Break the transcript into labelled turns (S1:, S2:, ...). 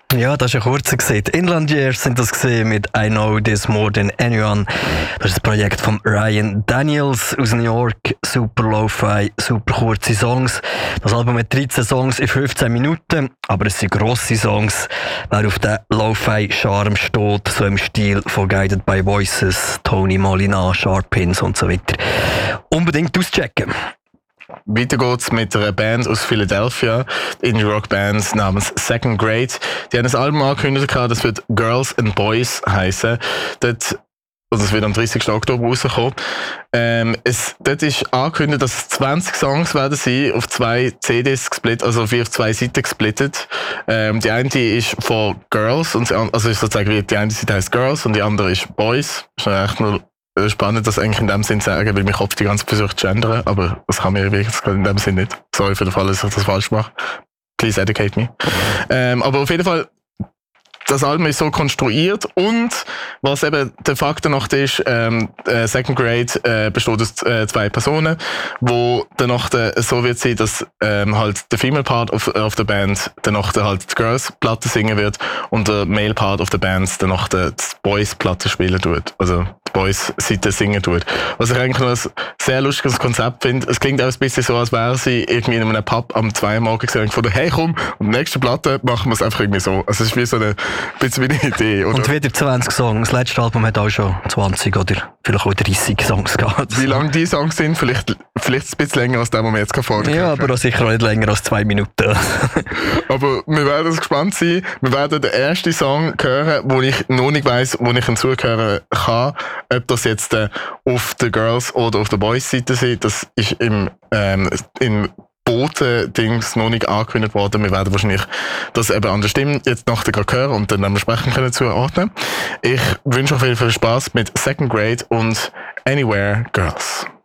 S1: Ja, das ist ja kurz gesehen. Die Inland Years sind das gesehen mit I Know This More Than Anyone. Das ist das Projekt von Ryan Daniels aus New York. Super Lo-Fi, super kurze Songs. Das Album hat 13 Songs in 15 Minuten, aber es sind grosse Songs. Wer auf den Lo-Fi-Charme steht, so im Stil von Guided by Voices, Tony Molina, Sharpins und so weiter, unbedingt auschecken.
S2: Weiter geht's mit einer Band aus Philadelphia, Indie-Rock-Band namens Second Grade. Die haben ein Album angekündigt, das wird Girls and Boys heissen. Das wird am 30. Oktober rauskommen. Dort ist angekündigt, dass es 20 Songs werden sein, auf 2 CDs gesplittet, also auf 2 Seiten gesplittet. Die eine ist von Girls, also ist sozusagen, die eine Seite heisst Girls und die andere ist Boys. Das ist echt nur spannend, das eigentlich in dem Sinn zu sagen, weil mein Kopf die ganze Zeit versucht zu gendern, aber das kann mir wirklich in dem Sinn nicht. Sorry für den Fall, dass ich das falsch mache. Please educate me. Aber auf jeden Fall, das Album ist so konstruiert und was eben der Fakt danach ist, Second Grade besteht aus 2 Personen, wo danach so wird sein, dass halt der Female Part of der Band danach halt die Girls Platte singen wird und der Male Part of der Band danach die Boys Platte spielen tut, also die Boys Seite singen tut. Was ich eigentlich noch ein sehr lustiges Konzept finde. Es klingt auch ein bisschen so, als wäre sie irgendwie in einem Pub am 2 Uhr morgens und gefunden, hey komm, und die nächste Platte machen wir es einfach irgendwie so. Also es ist wie so eine bisschen wie eine Idee. Oder?
S1: Und wieder 20 Songs. Das letzte Album hat auch schon 20 oder vielleicht auch 30 Songs gehabt.
S2: Wie lang die Songs sind, vielleicht ein bisschen länger als der, den wir jetzt vorstellen.
S1: Ja, aber auch sicher auch nicht länger als 2 Minuten.
S2: Aber wir werden gespannt sein. Wir werden den ersten Song hören, wo ich noch nicht weiss, wo ich ihn zuhören kann. Ob das jetzt auf der Girls- oder auf der Boys-Seite ist, das ist im Boten-Dings noch nicht angekündigt worden. Wir werden wahrscheinlich das eben an der Stimme jetzt nachher gerade hören und dann entsprechend können zuordnen. Ich wünsche auf jeden Fall Spaß mit Second Grade und Anywhere Girls.